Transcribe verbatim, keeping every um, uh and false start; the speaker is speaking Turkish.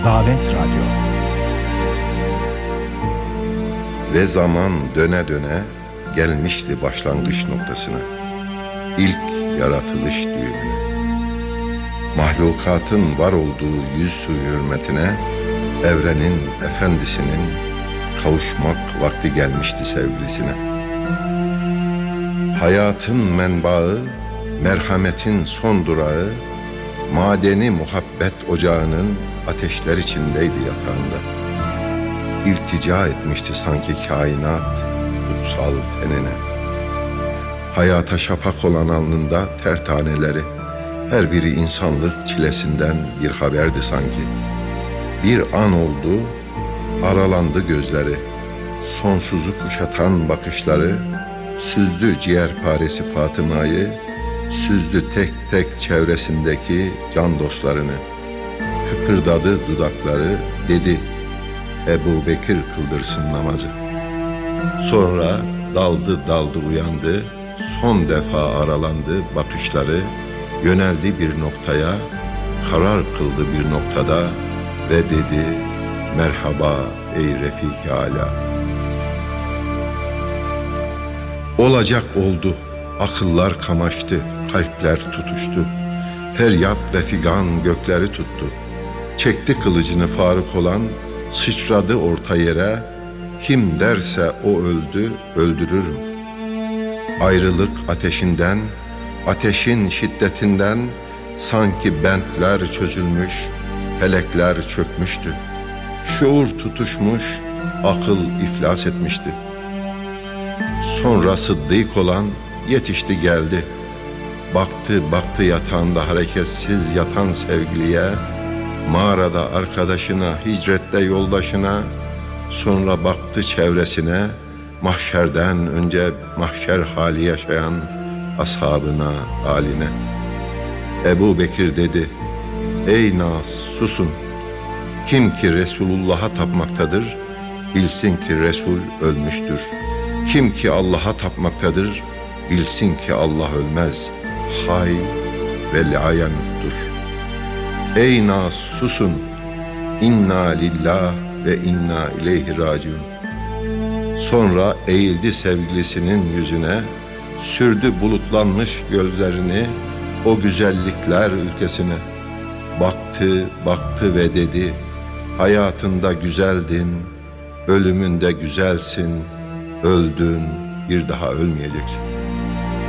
Davet Radyo. Ve zaman döne döne gelmişti başlangıç noktasına, İlk yaratılış düğümüne. Mahlukatın var olduğu yüz hürmetine, evrenin efendisinin kavuşmak vakti gelmişti sevgilisine. Hayatın menbaı, merhametin son durağı, madeni muhabbet ocağının ateşler içindeydi yatağında. İltica etmişti sanki kainat kutsal tenine. Hayata şafak olan alnında ter taneleri, her biri insanlık çilesinden bir haberdi sanki. Bir an oldu, aralandı gözleri, sonsuzu kuşatan bakışları, süzdü ciğerparesi Fatıma'yı, süzdü tek tek çevresindeki can dostlarını. Kıpırdadı dudakları, dedi, Ebu Bekir kıldırsın namazı. Sonra daldı daldı uyandı, son defa aralandı bakışları, yöneldi bir noktaya, karar kıldı bir noktada ve dedi, merhaba ey Refik-i Ala. Olacak oldu, akıllar kamaştı, kalpler tutuştu. Feryat ve figan gökleri tuttu. Çekti kılıcını Faruk olan, sıçradı orta yere. Kim derse o öldü, öldürürüm. Ayrılık ateşinden, ateşin şiddetinden sanki bentler çözülmüş, felekler çökmüştü. Şuur tutuşmuş, akıl iflas etmişti. Sonra sıddık olan yetişti geldi. Baktı baktı yatağında hareketsiz yatan sevgiliye, mağarada arkadaşına, hicrette yoldaşına, sonra baktı çevresine, mahşerden önce mahşer hali yaşayan ashabına, haline. Ebu Bekir dedi, ey Nas susun, kim ki Resulullah'a tapmaktadır, bilsin ki Resul ölmüştür. Kim ki Allah'a tapmaktadır, bilsin ki Allah ölmez, hay ve lâyemuttur. Ey Nas susun, inna lillah ve inna ileyhi raciun. Sonra eğildi sevgilisinin yüzüne, sürdü bulutlanmış gözlerini o güzellikler ülkesine. Baktı, baktı ve dedi, hayatında güzeldin, ölümünde güzelsin, öldün, bir daha ölmeyeceksin.